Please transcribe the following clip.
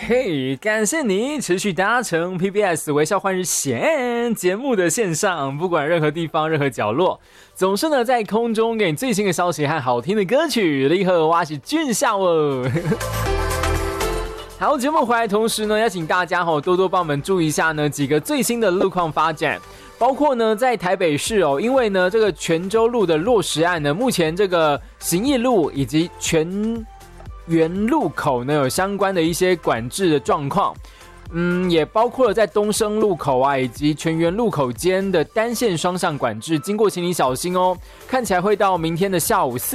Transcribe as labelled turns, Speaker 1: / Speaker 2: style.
Speaker 1: 嘿，感谢你持续搭乘 PBS 微笑换日线节目的线上，不管任何地方、任何角落，总是呢在空中给你最新的消息和好听的歌曲。你好，我是俊孝哦。好，节目回来同时呢，邀请大家多多帮我们注意一下呢几个最新的路况发展。包括呢，在台北市因为呢这个泉州路的落实案呢，目前这个行义路以及泉源路口呢有相关的一些管制的状况，也包括了在东升路口啊以及泉源路口间的单线双向管制，经过请你小心哦。看起来会到明天的下午4